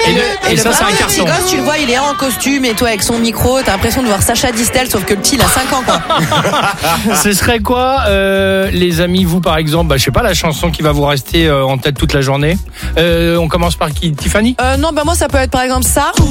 Et ça, c'est un petit carton. gosse, tu le vois, il est en costume et toi avec son micro, t'as l'impression de voir Sacha Distel, sauf que le petit, il a 5 ans, quoi. Ce serait quoi, les amis, vous par exemple, je sais pas, la chanson qui va vous rester en tête toute la journée. On commence par qui, Tiffany? Non, moi, ça peut être par exemple ça.